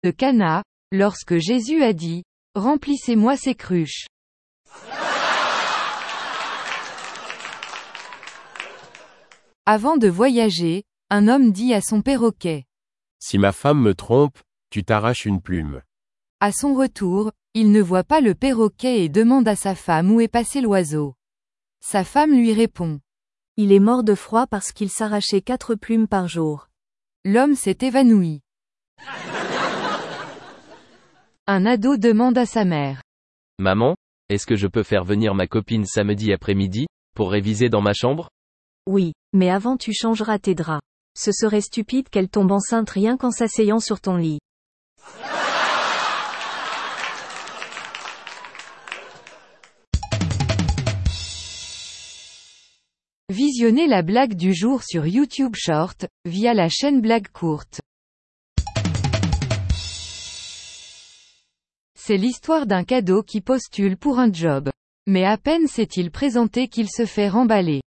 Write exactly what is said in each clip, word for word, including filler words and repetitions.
de Cana, lorsque Jésus a dit, « Remplissez-moi ces cruches ». Avant de voyager, un homme dit à son perroquet. Si ma femme me trompe, tu t'arraches une plume. À son retour, il ne voit pas le perroquet et demande à sa femme où est passé l'oiseau. Sa femme lui répond. Il est mort de froid parce qu'il s'arrachait quatre plumes par jour. L'homme s'est évanoui. Un ado demande à sa mère. Maman, est-ce que je peux faire venir ma copine samedi après-midi, pour réviser dans ma chambre? Oui, mais avant tu changeras tes draps. Ce serait stupide qu'elle tombe enceinte rien qu'en s'asseyant sur ton lit. Visionnez la blague du jour sur YouTube Short, via la chaîne Blague Courte. C'est l'histoire d'un cadeau qui postule pour un job. Mais à peine s'est-il présenté qu'il se fait remballer.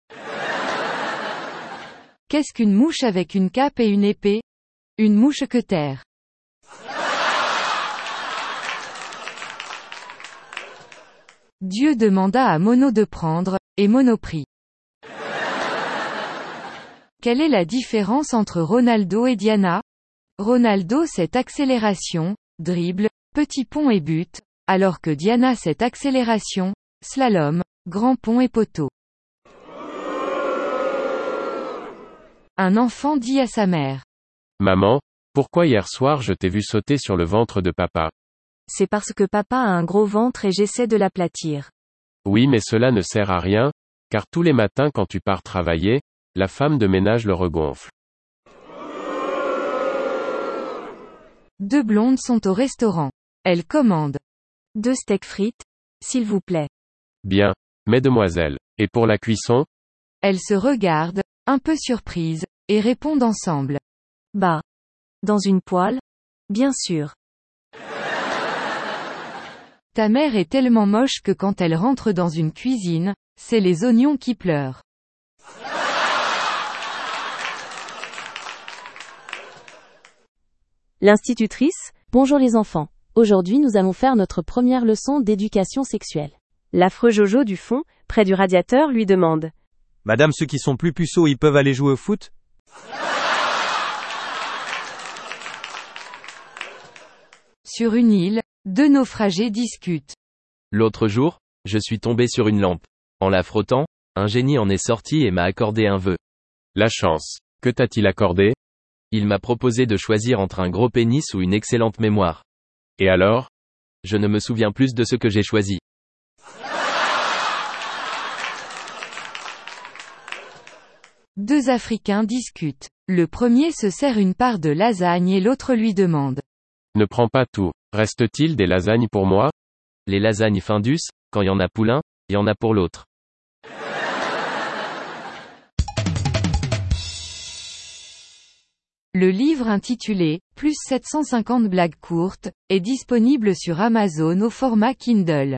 Qu'est-ce qu'une mouche avec une cape et une épée? Une mouche-queutaire. Dieu demanda à Mono de prendre, et Mono prit. Quelle est la différence entre Ronaldo et Diana? Ronaldo c'est accélération, dribble, petit pont et but, alors que Diana c'est accélération, slalom, grand pont et poteau. Un enfant dit à sa mère. Maman, pourquoi hier soir je t'ai vu sauter sur le ventre de papa? C'est parce que papa a un gros ventre et j'essaie de l'aplatir. Oui, mais cela ne sert à rien, car tous les matins quand tu pars travailler, la femme de ménage le regonfle. Deux blondes sont au restaurant. Elles commandent. Deux steaks frites, s'il vous plaît. Bien, mesdemoiselles. Et pour la cuisson? Elles se regardent, un peu surprises, et répondent ensemble. Bah. Dans une poêle? Bien sûr. Ta mère est tellement moche que quand elle rentre dans une cuisine, c'est les oignons qui pleurent. L'institutrice, bonjour les enfants. Aujourd'hui nous allons faire notre première leçon d'éducation sexuelle. L'affreux Jojo du fond, près du radiateur, lui demande. Madame, ceux qui sont plus puceaux, ils peuvent aller jouer au foot? Sur une île, deux naufragés discutent. L'autre jour, je suis tombé sur une lampe. En la frottant, un génie en est sorti et m'a accordé un vœu. La chance. Que t'a-t-il accordé? Il m'a proposé de choisir entre un gros pénis ou une excellente mémoire. Et alors? Je ne me souviens plus de ce que j'ai choisi. Deux Africains discutent. Le premier se sert une part de lasagne et l'autre lui demande. Ne prends pas tout. Reste-t-il des lasagnes pour moi? Les lasagnes Findus, quand y en a pour l'un, y en a pour l'autre. Le livre intitulé « Plus sept cent cinquante blagues courtes » est disponible sur Amazon au format Kindle.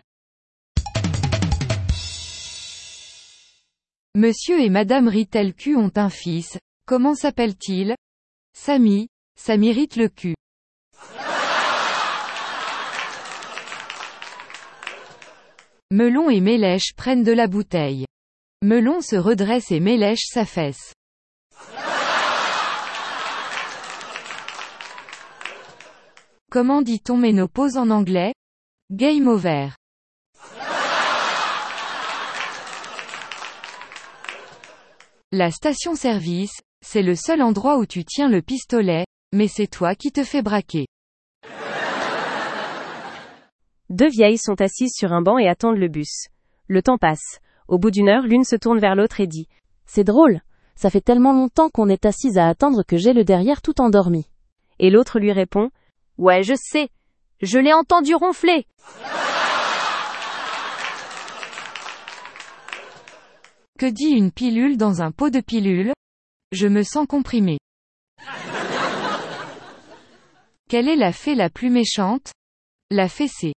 Monsieur et Madame Ritelcu ont un fils. Comment s'appelle-t-il? Samy. Ça m'irrite le cul. Melon et Mélèche prennent de la bouteille. Melon se redresse et Mélèche s'affaisse. Comment dit-on ménopause en anglais? Game over. La station-service, c'est le seul endroit où tu tiens le pistolet, mais c'est toi qui te fais braquer. Deux vieilles sont assises sur un banc et attendent le bus. Le temps passe. Au bout d'une heure, l'une se tourne vers l'autre et dit. C'est drôle, ça fait tellement longtemps qu'on est assise à attendre que j'ai le derrière tout endormi. Et l'autre lui répond. Ouais, je sais. Je l'ai entendu ronfler. Que dit une pilule dans un pot de pilule? Je me sens comprimé. Quelle est la fée la plus méchante? La fessée.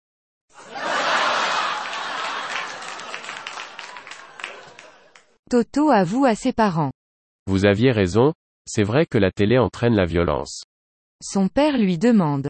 Toto avoue à ses parents. Vous aviez raison, c'est vrai que la télé entraîne la violence. Son père lui demande.